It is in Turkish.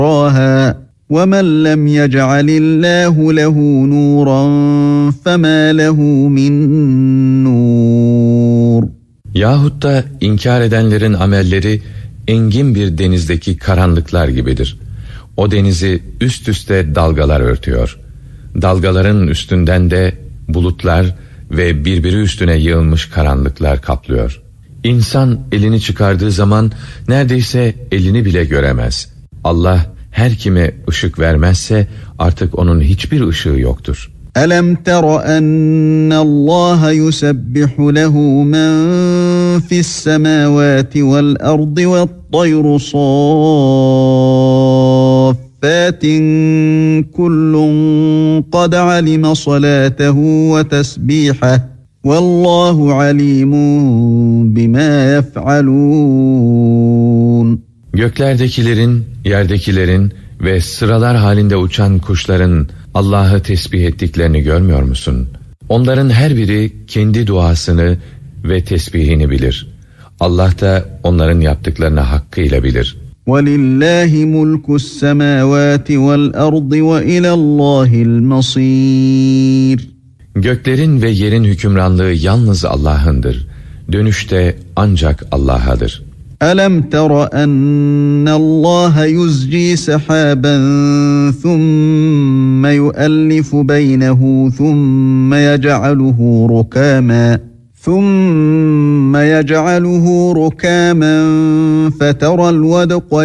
ذكراها ومن لم يجعل الله له نورا فما له من نور. Yahut da inkar edenlerin amelleri engin bir denizdeki karanlıklar gibidir. O denizi üst üste dalgalar örtüyor. Dalgaların üstünden de bulutlar ve birbiri üstüne yığılmış karanlıklar kaplıyor. İnsan elini çıkardığı zaman neredeyse elini bile göremez. Allah her kime ışık vermezse artık onun hiçbir ışığı yoktur. أَلَمْ تَرَ أَنَّ اللّٰهَ يُسَبِّحُ لَهُ مَنْ فِي السَّمَاوَاتِ وَالْأَرْضِ وَالطَّيْرُ صَافَّاتٍ كُلٌّ قَدْ عَلِمَ صَلَاتَهُ وَتَسْبِيحَهُ وَاللّٰهُ عَلِيمٌ بِمَا يَفْعَلُونَ. Göklerdekilerin, yerdekilerin ve sıralar halinde uçan kuşların Allah'ı tesbih ettiklerini görmüyor musun? Onların her biri kendi duasını ve tesbihini bilir. Allah da onların yaptıklarını hakkıyla bilir. وَلِلَّهِ مُلْكُ السَّمَاوَاتِ وَالْأَرْضِ وَإِلَى اللّٰهِ الْمَصِيرُ. Göklerin ve yerin hükümranlığı yalnız Allah'ındır. Dönüş de ancak Allah'adır. أَلَمْ تَرَ أَنَّ اللّٰهَ يُزْجِي سَحَابًا ثُمَّ يُؤَلِّفُ بَيْنَهُ ثُمَّ يَجْعَلُهُ رُكَامًا فَتَرَى الْوَدْقَ